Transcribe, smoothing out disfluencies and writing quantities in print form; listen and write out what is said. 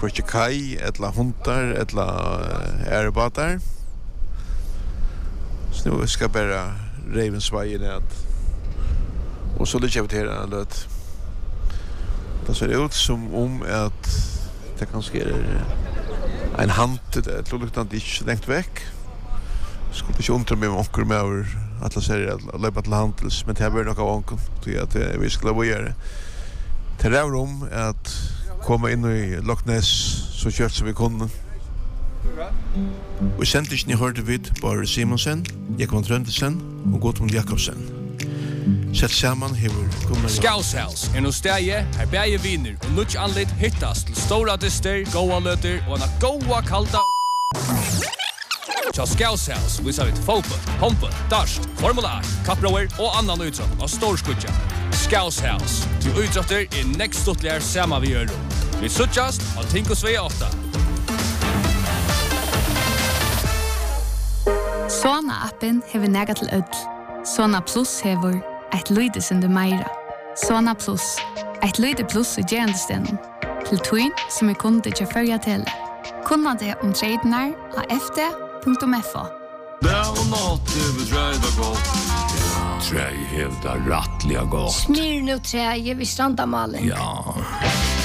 Kvartje kai, etla hundar, etla ærebatar. Så nu ska bara Ravensveien ned. Och så lite jag en löt. Det ser ut som om att det kanske är en hand ett luktande inte längt väck. Skulle inte undra mig om onkel med över att la säga att löpa till handels, men det här blir nog av onkel till att vi skulle vara göra. Det är om att komma in i Loch Ness så kört som vi kunde. Vi sendte ikke ni hørte vid Bare Simonsen, Jekvann Trøndesen og Gottmund Jakobsen. Sett sammen hever kommer... Skaushaus no stegje her bæje viner og nudj anlitt hittast til stora dyster, goa løter og en goa kalda... Så Skaushaus visar vi til fotboll, håndboll, darst, Formula 1, kapproer og annan utrått av storskudja. Skaushaus, til utråtter next stuttligere sama vi gjør. Vi suttjast av Tinkosvei 8. Sona-appen hever nega til ødel. Sona Plus hever eit lydesunde meira. Sona Plus, eit lyde plus i gerandestenen. Til tøyn som kunde til førja tele. Kunna det om tradenar av fd.fo. Dag og natt over træda godt. Træ hevda rattliga godt. Smyr nu træ, vi strandamalen. Ja.